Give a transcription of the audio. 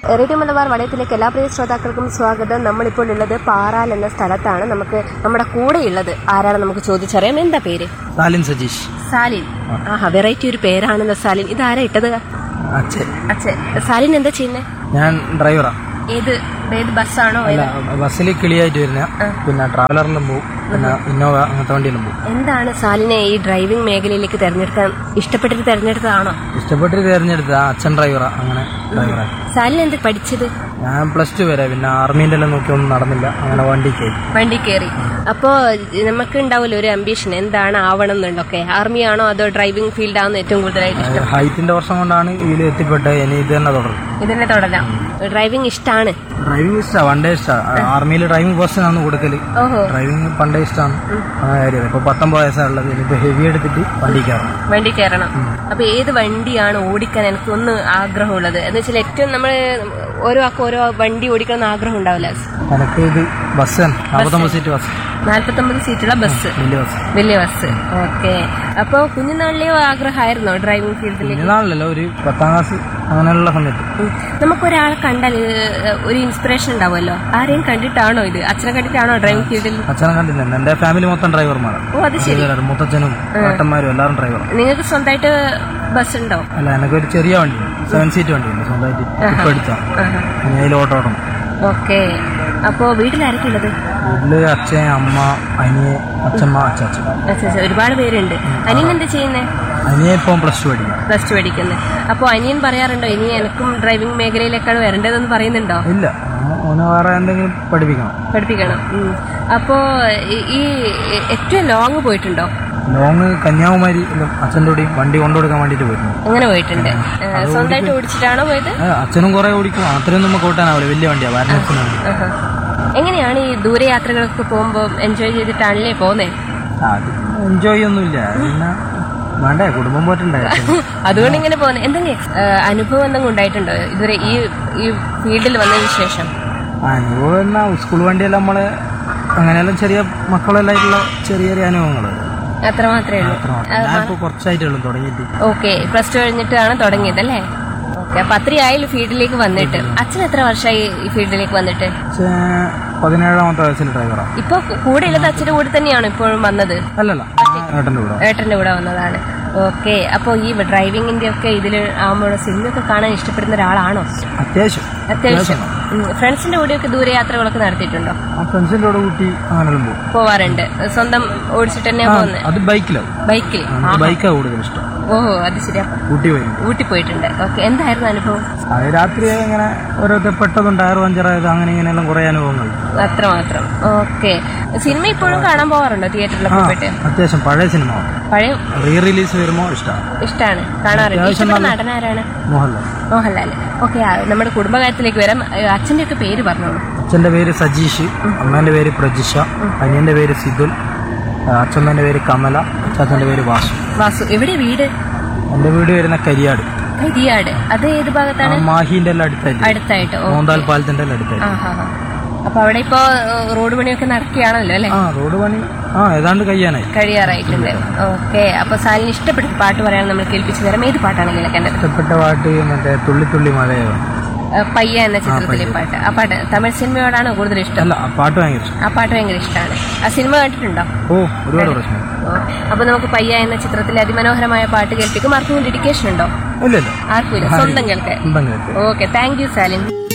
Radio Malabar വലയത്തിലേക്ക് എല്ലാ പ്രിയ ശ്രോതാക്കൾക്കും സ്വാഗതം. നമ്മളിപ്പോൾ ഉള്ളത് പാറാൽ എന്ന സ്ഥലത്താണ്. നമ്മുടെ കൂടെ ഉള്ളത് ആരാണ് നമുക്ക് ചോദിച്ചറിയാം. എന്താ പേര്? സാലിൻ സജീഷ്. സാലിൻ. ആഹാ, വെറൈറ്റി ഒരു പേരാണല്ലോ സാലിൻ. ഇതാരാ ഇട്ടത്? അച്ഛൻ. സാലിൻ എന്താ ചെയ്യുന്നത്? ഞാൻ ഡ്രൈവറാ. ഏത് ബസ്സാണോ? ബസ്സിൽ കിളിയായിട്ട് വരുന്ന, പിന്നെ ട്രാവലറിലും പോകും, പിന്നെ ഇന്നോവ അങ്ങനത്തെ വണ്ടിയിലും പോകും. എന്താണ് സാലിനെ ഈ ഡ്രൈവിംഗ് മേഖലയിലേക്ക് തെരഞ്ഞെടുക്കാൻ ഇഷ്ടപ്പെട്ടിട്ട് തെരഞ്ഞെടുത്തതാണോ? ഇഷ്ടപ്പെട്ടിട്ട് തെരഞ്ഞെടുത്തതാ. അച്ഛൻ ഡ്രൈവറാ, അങ്ങനെ ഡ്രൈവറാ. സാലിൻ എന്ത് പഠിച്ചത്? ഞാൻ +2 വരെ, പിന്നെ ആർമീൻ്റെ എല്ലാം നോക്കി ഒന്നും നടന്നില്ല, അങ്ങനെ വണ്ടി കയറി. അപ്പോൾ നമുക്ക് ഉണ്ടാവില്ല ഒരു അംബീഷൻ, എന്താണ് ആവണം എന്നുള്ളതൊക്കെ? ആർമി ആണോ അതോ ഡ്രൈവിംഗ് ഫീൽഡ് ആണോ ഏറ്റവും കൂടുതലായിട്ട് ഇഷ്ടം? ഹൈറ്റിന്റെ വർഷം കൊണ്ടാണ് ഇതിൽ എത്തിപ്പെട്ടത്. ഇനി ഇത് തന്നെ തുടരാം. ഡ്രൈവിംഗ് ഇഷ്ടമാണ്? ഡ്രൈവിംഗ് ഇഷ്ടമാണ്, പണ്ടേ ഇഷ്ടമാണ്. ആർമിയിൽ ഡ്രൈവിംഗ് പേഴ്സണാണ് കൊടുക്കല്. ഡ്രൈവിംഗ് പണ്ടേ ഇഷ്ടമാണ്. ഇപ്പൊ 19 വയസ്സാണുള്ളത്. ഇനിയിപ്പോ ഹെവി എടുത്തിട്ട് വണ്ടി കയറണം. അപ്പൊ ഏത് വണ്ടിയാണ് ഓടിക്കാൻ എനിക്കൊന്ന് ആഗ്രഹമുള്ളത്? എന്ന് വെച്ചാൽ ഏറ്റവും നമ്മൾ ഓരോ വണ്ടി ഓടിക്കണം എന്ന് ആഗ്രഹം ഉണ്ടാവില്ല. എനിക്ക് ഇത് ബസ് 49 സീറ്റ് ബസ്. 49 സീറ്റുള്ള ബസ്, വലിയ ബസ്. ഓക്കെ. അപ്പൊ കുഞ്ഞുനാളിലെയോ ആഗ്രഹമായിരുന്നോ ഡ്രൈവിംഗ് ഫീൽഡിൽ? കുഞ്ഞുനാളിലല്ലോ, ഒരു 10ാം ക്ലാസ് അങ്ങനെയുള്ള സമയത്ത്. നമുക്കൊരാളെ കണ്ടാൽ ഒരു ഇൻസ്പിറേഷൻ ഉണ്ടാവുമല്ലോ. ആരെയും കണ്ടിട്ടാണോ ഇത്? അച്ഛനെ കണ്ടിട്ടാണോ ഡ്രൈവിംഗ് ഫീൽഡിൽ? അച്ഛനെ കണ്ടില്ല, എന്റെ ഫാമിലി മൊത്തം ഡ്രൈവർമാരാണ്. ഓ, അത് ശരി. മുത്തച്ഛനും ഏട്ടന്മാരും എല്ലാവരും ഡ്രൈവർ. നിങ്ങൾക്ക് സ്വന്തമായിട്ട് ബസ് ഉണ്ടോ? അല്ല, എനിക്കൊരു ചെറിയ വണ്ടി, 7 സീറ്റ് വണ്ടിയുണ്ട് സ്വന്തമായിട്ട്. ഇപ്പൊ എടുത്താ അതിൽ ഓട്ടോ ഓടണം. ഓക്കെ. അപ്പോ വീട്ടിലാരൊക്കെ ഉള്ളത്? വീട്ടില് അച്ഛൻ, അമ്മ, അനിയൻ, അച്ഛമ്മ, അച്ചാച്ചൻ. ഒരുപാട് പേരുണ്ട്. അനിയൻ എന്താ ചെയ്യുന്നേ? അനിയൻ ഇപ്പം +2 പഠിക്കുന്നത്. അപ്പൊ അനിയൻ പറയാറുണ്ടോ ഇനി എനിക്കും ഡ്രൈവിംഗ് മേഖലയിലേക്കാണ് വരേണ്ടതെന്ന് പറയുന്നുണ്ടോ? ഇല്ല, ഓന് വേറെ എന്തെങ്കിലും പഠിപ്പിക്കണം. അപ്പോ ഈ ഏറ്റവും ലോങ് പോയിട്ടുണ്ടോ? ലോങ് കന്യാകുമാരി അച്ഛൻ്റെ കൂടി വണ്ടി കൊണ്ടുകൊടുക്കാൻ വേണ്ടിട്ട് പോയിരുന്നു. അങ്ങനെ പോയിട്ടുണ്ട്. സ്വന്തമായിട്ട് ഓടിച്ചിട്ടാണോ പോയത്? അച്ഛനും കുറെ ഓടിക്കും. അത്രയും നമുക്ക് ഓട്ടാനാവില്ല, വലിയ വണ്ടിയാ. എങ്ങനെയാണ് ഈ ദൂരയാത്രകളൊക്കെ പോകുമ്പോൾ എൻജോയ് ചെയ്തിട്ടാണല്ലേ പോന്നേ? അത് എൻജോയ് ഒന്നുമില്ല, പിന്നെ വേണ്ടേ, കുടുംബം പോയിട്ടുണ്ടായിരുന്നു. അതുകൊണ്ട് ഇങ്ങനെ പോകുന്നത്. എന്തെങ്കിലും അനുഭവം എന്തെങ്കിലും ഉണ്ടായിട്ടുണ്ടോ ഇതുവരെ ഈ ഫീൽഡിൽ വന്നതിന് ശേഷം? അനുഭവം എന്നാ, സ്കൂൾ വണ്ടിയെല്ലാം നമ്മള് അങ്ങനെയെല്ലാം ചെറിയ മക്കളെല്ലായിട്ടുള്ള ചെറിയ അനുഭവങ്ങൾ അത്ര മാത്രമേ ഉള്ളൂ. ഞാനിപ്പോ കുറച്ചായിട്ടുള്ളൂ തുടങ്ങിയിട്ട്. ഓക്കെ. +2 കഴിഞ്ഞിട്ടാണ് തുടങ്ങിയതല്ലേ? ഓക്കെ. അപ്പൊ അത്രയായാലും ഫീൽഡിലേക്ക് വന്നിട്ട്. അച്ഛൻ എത്ര വർഷമായി ഈ ഫീൽഡിലേക്ക് വന്നിട്ട്? 17ാമത്തെ വയസ്സിൽ ഡ്രൈവറാ. ഇപ്പൊ കൂടെ ഉള്ളത് അച്ഛന്റെ കൂടെ തന്നെയാണോ ഇപ്പോഴും വന്നത്? അല്ലല്ല, ഏട്ടന്റെ കൂടെ വന്നതാണ്. ഓക്കെ. അപ്പൊ ഈ ഡ്രൈവിംഗിന്റെ ഒക്കെ ഇതിൽ ആകുമ്പോൾ സിനിമയൊക്കെ കാണാൻ ഇഷ്ടപ്പെടുന്ന ഒരാളാണോ? അത്യാവശ്യം. ഫ്രണ്ട്സിന്റെ കൂടെയൊക്കെ ദൂരയാത്രകളൊക്കെ നടത്തിയിട്ടുണ്ടോ? ഫ്രണ്ട്സിന്റെ കൂടെ ഊട്ടി അങ്ങനെ പോവാറുണ്ട്. സ്വന്തം ഓടിച്ചിട്ട് തന്നെയാ പോകുന്നത്? അത് ബൈക്കിൽ. ബൈക്കാ കൂടുതൽ ഇഷ്ടം. ഓഹോ, അത് ശരിയാ. ഊട്ടി പോയിട്ടുണ്ട്. ഓക്കെ. എന്തായിരുന്നു അനുഭവം? അത് രാത്രി ഇങ്ങനെ ഓരോരുത്തർ പെട്ടതും ടയർ പഞ്ചറായത്, അങ്ങനെ ഇങ്ങനെയെല്ലാം കുറെ അനുഭവങ്ങൾ. അത്രമാത്രം. ഓക്കെ. സിനിമ ഇപ്പോഴും കാണാൻ പോകാറുണ്ടോ തിയേറ്ററിലൊക്കെ പോയിട്ട്? അത്യാവശ്യം പഴയ സിനിമ, പഴയ റിലീസ് വരുമ്പോ ഇഷ്ടമാണ്, കാണാറുണ്ട്. ഇഷ്ടപ്പെട്ട നടനാരാണ്? മോഹൻലാൽ. ഓക്കെ. നമ്മുടെ കുടുംബകാര്യത്തിലേക്ക് വരാം. അച്ഛന്റെ ഒക്കെ പേര് പറഞ്ഞോളൂ. അച്ഛന്റെ പേര് സജീഷ്, അമ്മേന്റെ പേര് പ്രജിഷ, അനിയന്റെ പേര് സിദുൽ, അച്ഛമ്മേന്റെ പേര് കമല, അച്ഛന്റെ പേര് വാസു. എവിടെ വീട്? എന്റെ വീട് വരുന്ന കരിയാട്. അത് ഏത് ഭാഗത്താണ്? മാഹിന്റെ എല്ലാം അടുത്തായിട്ട്, മോന്താൽ പാലത്തിന്റെ എല്ലാം അടുത്തായിട്ട്. അപ്പൊ അവിടെ ഇപ്പോ റോഡ് പണിയൊക്കെ നടക്കുകയാണല്ലോ അല്ലെ? റോഡ് പണി ഏതാണ്ട് കഴിയാറായിട്ടുണ്ട്. ഓക്കെ. അപ്പൊ സാലിന് ഇഷ്ടപ്പെട്ട പാട്ട് പറയാൻ നമ്മൾ കേൾപ്പിച്ചു തരാം. ഏത് പാട്ടാണ് കേൾക്കേണ്ടത്? ഇഷ്ടപ്പെട്ട പാട്ട് മറ്റേ തുള്ളി തുള്ളി മഴയോ, പയ്യ എന്ന ചിത്രത്തിലെ പാട്ട്. ആ പാട്ട് തമിഴ് സിനിമയോടാണോ കൂടുതൽ ഇഷ്ടം? അല്ല, ആ പാട്ട് ഭയങ്കര ഇഷ്ടമാണ്. ആ സിനിമ കണ്ടിട്ടുണ്ടോ? ഒരുപാട് പ്രശ്നം. അപ്പൊ നമുക്ക് പയ്യ എന്ന ചിത്രത്തിലെ അതിമനോഹരമായ പാട്ട് കേൾപ്പിക്കും. ആർക്കും ഡെഡിക്കേഷൻ ഉണ്ടോ? ഇല്ല, ആർക്കും ഇല്ല, സ്വന്തം കേൾക്കാൻ. ഓക്കെ. Thank you സാലിൻ.